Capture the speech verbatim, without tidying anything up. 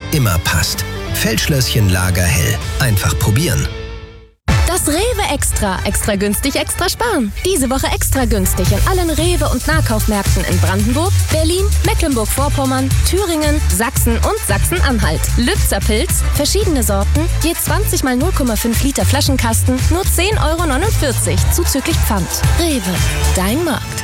immer passt. Feldschlösschen Lagerhell. Einfach probieren. Das Rewe Extra. Extra günstig, extra sparen. Diese Woche extra günstig in allen Rewe- und Nahkaufmärkten in Brandenburg, Berlin, Mecklenburg-Vorpommern, Thüringen, Sachsen und Sachsen-Anhalt. Lübzer Pilz, verschiedene Sorten, je zwanzig mal null Komma fünf Liter Flaschenkasten, nur zehn Euro neunundvierzig, zuzüglich Pfand. Rewe, dein Markt.